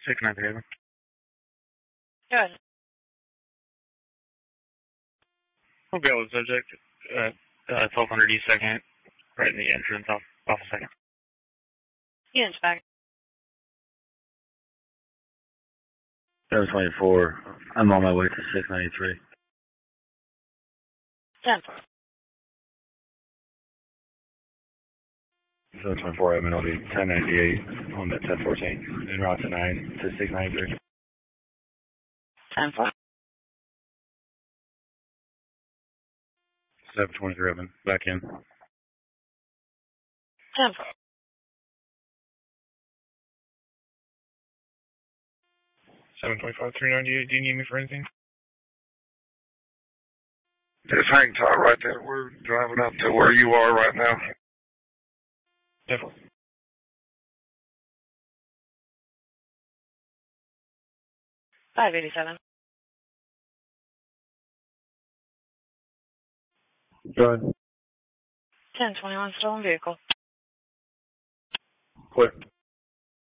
693. Good. We'll go with subject 1200 East 2nd, right in the entrance off of 2nd. Units back. 724. I'm on my way to 693. 10. 724, Edmund will be 1098 on that 1014. En route to 9 to 693. 10-4. 723, Edmund, back in. 10-4. 725, 398. Do you need me for anything? Just hang tight right there. We're driving up to where you are right now. 10-4. 587. Go ahead. 1021 stolen vehicle. Clear.